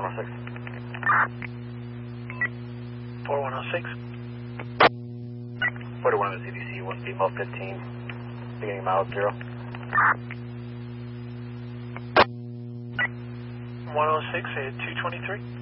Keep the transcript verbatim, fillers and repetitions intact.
oh six. four one oh six. forty-one of the Z D C, one female fifteen, beginning mile zero. one oh six at two twenty-three.